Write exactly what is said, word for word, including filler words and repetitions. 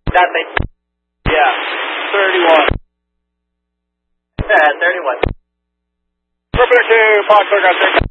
Nothing. Yeah. thirty-one. Yeah, thirty-one. Repeat to Fox, I got